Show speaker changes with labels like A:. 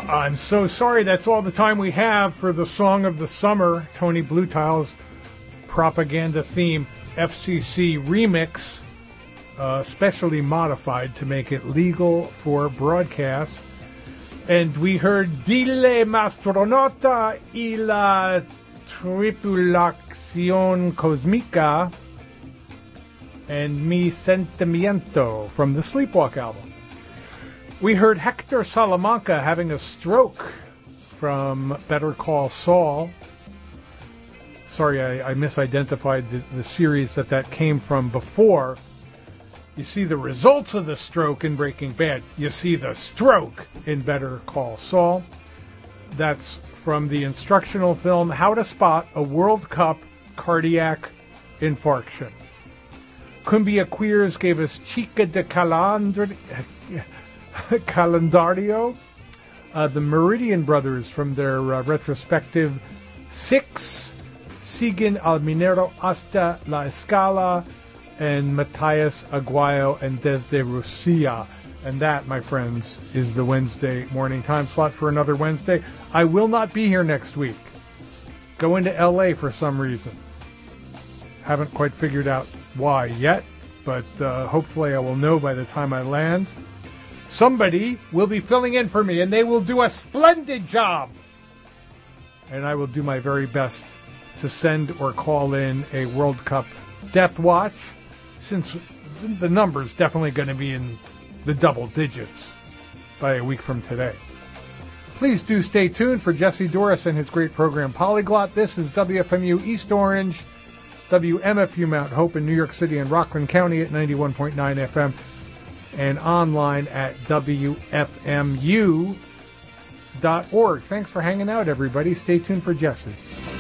A: I'm so sorry. That's all the time we have for the Song of the Summer, Tony Blutile's propaganda theme FCC remix, specially modified to make it legal for broadcast. And we heard Dile Mastronauta y la Tripulación Cósmica and Mi Sentimiento from the Sleepwalk album. We heard Hector Salamanca having a stroke from Better Call Saul. Sorry, I misidentified the series that came from before. You see the results of the stroke in Breaking Bad. You see the stroke in Better Call Saul. That's from the instructional film How to Spot a World Cup Cardiac Infarction. Cumbia Queers gave us Chica de Calendario. The Meridian Brothers from their retrospective 6, Siguen al Minero hasta la Escala, and Matthias Aguayo and Desde Rusia. And that, my friends, is the Wednesday morning time slot for another Wednesday. I will not be here next week. Going to LA for some reason. Haven't quite figured out why yet, but hopefully I will know by the time I land. Somebody will be filling in for me, and they will do a splendid job. And I will do my very best to send or call in a World Cup Death Watch, since the number's definitely going to be in the double digits by a week from today. Please do stay tuned for Jesse Doris and his great program Polyglot. This is WFMU East Orange, WMFU Mount Hope in New York City and Rockland County at 91.9 FM. And online at WFMU.org. Thanks for hanging out, everybody. Stay tuned for Jesse.